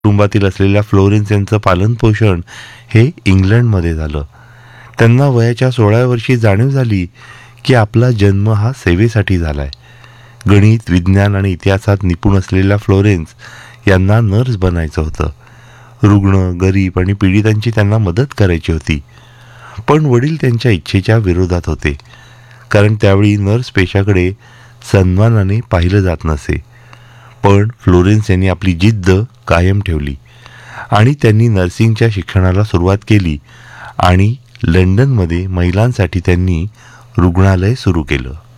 कुटुंबातील असलेल्या फ्लोरेन्स यांचं पालनपोषण हे इंग्लंडमध्ये झालं. त्यांना वयाच्या 16व्या वर्षी जाणीव झाली की आपला जन्म हा सेवेसाठी झालाय. गणित, विज्ञान आणि इतिहासात निपुण असलेल्या फ्लोरेन्स यांना नर्स बनायचं होतं. रुग्ण, गरीब आणि पीडितांची त्यांना मदत करायची होती. पण वडील त्यांच्या इच्छेच्या विरोधात होते, कारण त्यावेळी नर्स पेशाकडे सन्मानाने पाहिलं जात नसे. पण फ्लोरेन्स यांनी आपली जिद्द कायम ठेवली आणि त्यांनी नर्सिंगच्या शिक्षणाला सुरुवात केली आणि लंडनमध्ये महिलांसाठी त्यांनी रुग्णालय सुरू केलं.